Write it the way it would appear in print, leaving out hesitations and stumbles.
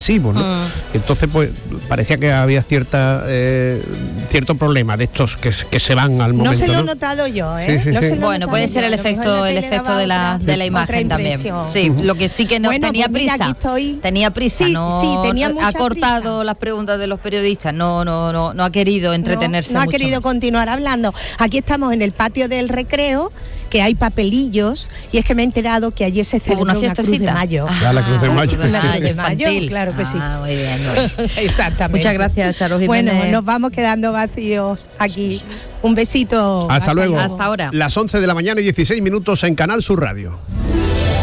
excesivos, ¿no? Entonces, pues, parecía que había cierto problema de estos que se van al momento. No se lo he ¿no? notado yo, ¿eh? Sí, sí, No sí. se lo he Bueno, notado puede yo. ser A el lo mejor efecto en la tele daba de la imagen otra también. impresión. Sí, lo que sí que no Bueno, tenía pues mira, prisa. aquí estoy. Tenía prisa, Sí, no sí, tenía mucha ha cortado prisa. las preguntas de los periodistas, no ha querido entretenerse. No ha mucho querido más. continuar hablando. Aquí estamos en el patio del recreo, que hay papelillos, y es que me he enterado que ayer se celebró una una Cruz fiestecita. de Mayo. Ya, la Cruz de Mayo. Una Cruz de Mayo, infantil. claro que sí. Muy bien. Bueno. Exactamente. Muchas gracias, Charo Jiménez. Bueno, nos vamos quedando vacíos aquí. Un besito. Hasta luego. Hasta ahora. Las 11 de la mañana y 16 minutos en Canal Sur Radio.